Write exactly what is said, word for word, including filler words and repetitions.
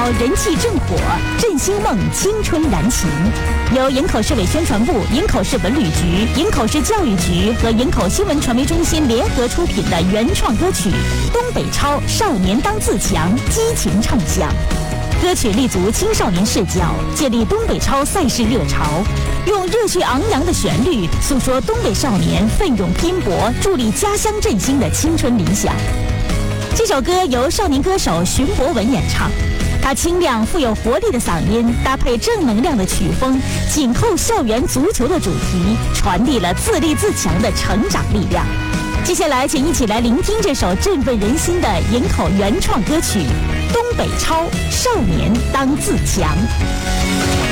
人气正火，振兴梦，青春燃情。由营口市委宣传部、营口市文旅局、营口市教育局和营口新闻传媒中心联合出品的原创歌曲《东北超少年当自强》，激情唱响。歌曲立足青少年视角，建立东北超赛事热潮，用热血昂扬的旋律诉说东北少年奋勇拼搏、助力家乡振兴的青春理想。这首歌由少年歌手荀博文演唱，他清亮富有活力的嗓音搭配正能量的曲风，紧扣校园足球的主题，传递了自立自强的成长力量。接下来请一起来聆听这首振奋人心的营口原创歌曲《东北超少年当自强》。